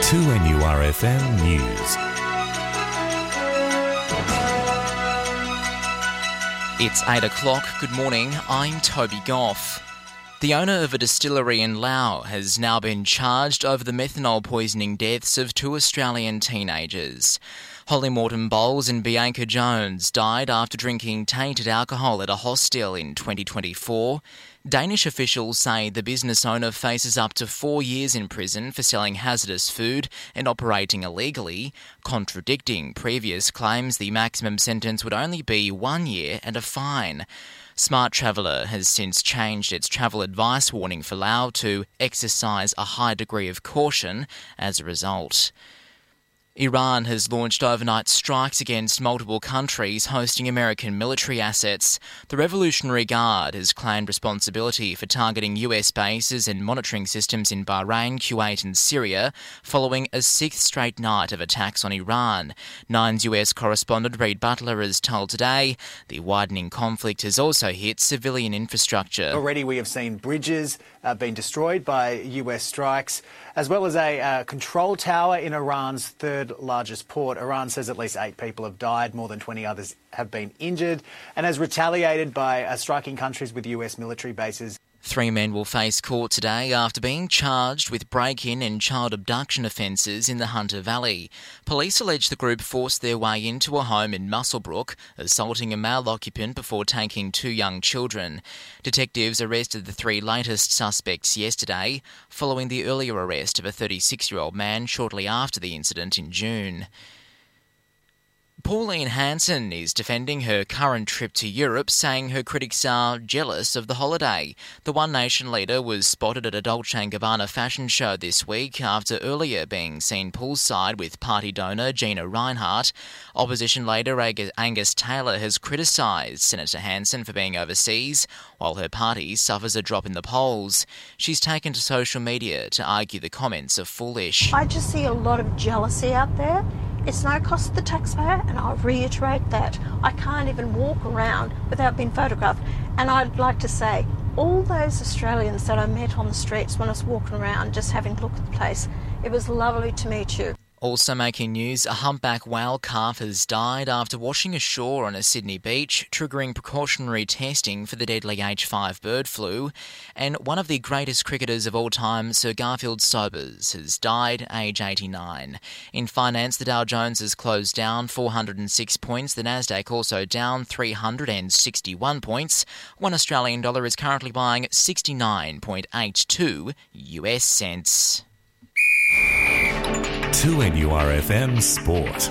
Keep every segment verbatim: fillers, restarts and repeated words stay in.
two N U R F M News. It's eight o'clock. Good morning. I'm Toby Goff. The owner of a distillery in Laos has now been charged over the methanol poisoning deaths of two Australian teenagers. Holly Morton Bowles and Bianca Jones died after drinking tainted alcohol at a hostel in twenty twenty-four. Danish officials say the business owner faces up to four years in prison for selling hazardous food and operating illegally, contradicting previous claims the maximum sentence would only be one year and a fine. Smart Traveller has since changed its travel advice warning for Laos to exercise a high degree of caution as a result. Iran has launched overnight strikes against multiple countries hosting American military assets. The Revolutionary Guard has claimed responsibility for targeting U S bases and monitoring systems in Bahrain, Kuwait and Syria, following a sixth straight night of attacks on Iran. Nine's U S correspondent Reid Butler has told Today the widening conflict has also hit civilian infrastructure. Already we have seen bridges uh, being destroyed by U S strikes, as well as a uh, control tower in Iran's third largest port. Iran says at least eight people have died, more than twenty others have been injured, and has retaliated by uh, striking countries with U S military bases. Three men will face court today after being charged with break-in and child abduction offences in the Hunter Valley. Police allege the group forced their way into a home in Muswellbrook, assaulting a male occupant before taking two young children. Detectives arrested the three latest suspects yesterday, following the earlier arrest of a thirty-six-year-old man shortly after the incident in June. Pauline Hanson is defending her current trip to Europe, saying her critics are jealous of the holiday. The One Nation leader was spotted at a Dolce and Gabbana fashion show this week after earlier being seen poolside with party donor Gina Rinehart. Opposition leader Angus Taylor has criticised Senator Hanson for being overseas, while her party suffers a drop in the polls. She's taken to social media to argue the comments are foolish. I just see a lot of jealousy out there. It's no cost to the taxpayer, and I'll reiterate that. I can't even walk around without being photographed. And I'd like to say, all those Australians that I met on the streets when I was walking around just having a look at the place, it was lovely to meet you. Also making news, a humpback whale calf has died after washing ashore on a Sydney beach, triggering precautionary testing for the deadly H five bird flu. And one of the greatest cricketers of all time, Sir Garfield Sobers, has died, age eighty-nine. In finance, the Dow Jones has closed down four hundred six points, the Nasdaq also down three hundred sixty-one points. One Australian dollar is currently buying sixty-nine point eight two U S cents. two N U R F M Sport.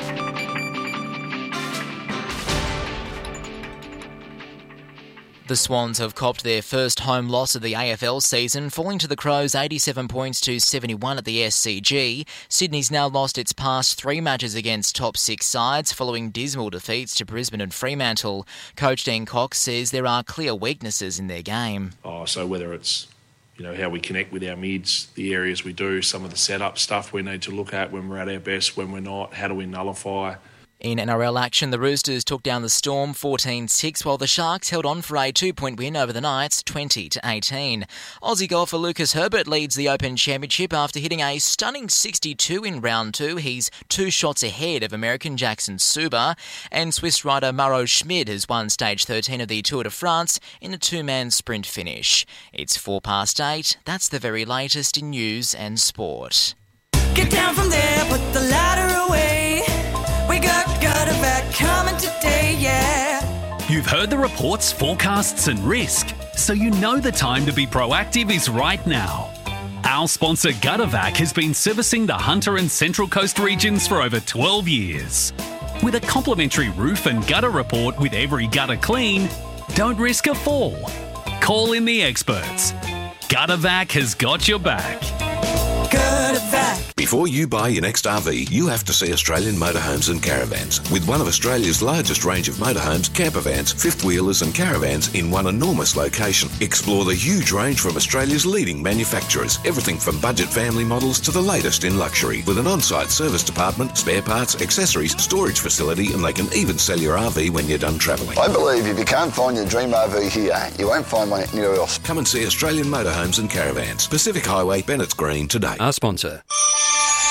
The Swans have copped their first home loss of the A F L season, falling to the Crows eighty-seven points to seventy-one at the S C G. Sydney's now lost its past three matches against top six sides, following dismal defeats to Brisbane and Fremantle. Coach Dean Cox says there are clear weaknesses in their game. Oh, so whether it's you know, how we connect with our mids, the areas we do, some of the setup stuff we need to look at when we're at our best, when we're not, how do we nullify. In N R L action, the Roosters took down the Storm fourteen six, while the Sharks held on for a two-point win over the Knights twenty to eighteen. Aussie golfer Lucas Herbert leads the Open Championship after hitting a stunning sixty-two in round two. He's two shots ahead of American Jackson Suba. And Swiss rider Maro Schmid has won stage thirteen of the Tour de France in a two-man sprint finish. It's four past eight. That's the very latest in news and sport. Get down from there, put the ladder away. We got Guttervac coming today, yeah. You've heard the reports, forecasts and risk, so you know the time to be proactive is right now. Our sponsor Guttervac has been servicing the Hunter and Central Coast regions for over twelve years. With a complimentary roof and gutter report with every gutter clean, don't risk a fall. Call in the experts. Guttervac has got your back. Guttervac. Before you buy your next R V, you have to see Australian Motorhomes and Caravans. With one of Australia's largest range of motorhomes, campervans, fifth-wheelers and caravans in one enormous location. Explore the huge range from Australia's leading manufacturers. Everything from budget family models to the latest in luxury. With an on-site service department, spare parts, accessories, storage facility, and they can even sell your R V when you're done travelling. I believe if you can't find your dream R V here, you won't find one anywhere else. Come and see Australian Motorhomes and Caravans. Pacific Highway, Bennett's Green today. Our sponsor.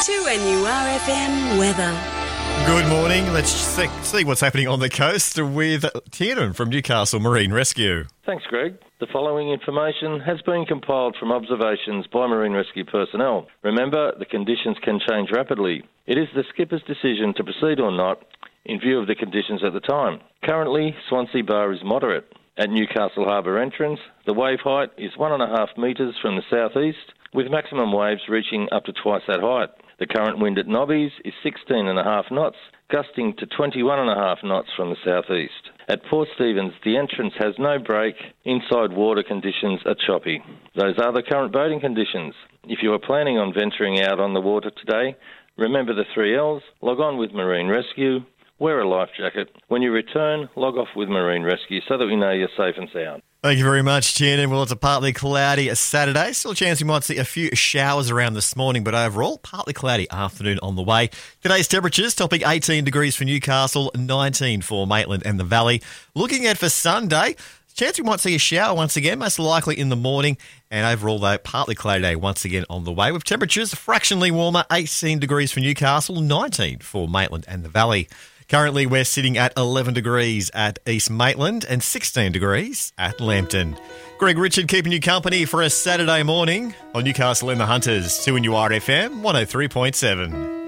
to N U R F M weather. Good morning. Let's see, see what's happening on the coast with Tiernan from Newcastle Marine Rescue. Thanks, Greg. The following information has been compiled from observations by Marine Rescue personnel. Remember, the conditions can change rapidly. It is the skipper's decision to proceed or not in view of the conditions at the time. Currently, Swansea Bar is moderate. At Newcastle Harbour entrance, the wave height is one and a half metres from the southeast, with maximum waves reaching up to twice that height. The current wind at Nobbies is sixteen and a half knots, gusting to twenty-one and a half knots from the southeast. At Port Stephens, the entrance has no break. Inside water conditions are choppy. Those are the current boating conditions. If you are planning on venturing out on the water today, remember the three L's, log on with Marine Rescue, wear a life jacket. When you return, log off with Marine Rescue so that we know you're safe and sound. Thank you very much, Tiernan. Well, it's a partly cloudy Saturday. Still a chance you might see a few showers around this morning, but overall, partly cloudy afternoon on the way. Today's temperatures topping eighteen degrees for Newcastle, nineteen for Maitland and the Valley. Looking at for Sunday, chance we might see a shower once again, most likely in the morning. And overall, though, partly cloudy day once again on the way, with temperatures fractionally warmer, eighteen degrees for Newcastle, nineteen for Maitland and the Valley. Currently, we're sitting at eleven degrees at East Maitland and sixteen degrees at Lambton. Greg Richard keeping you company for a Saturday morning on Newcastle in the Hunters, two N U R F M one oh three point seven.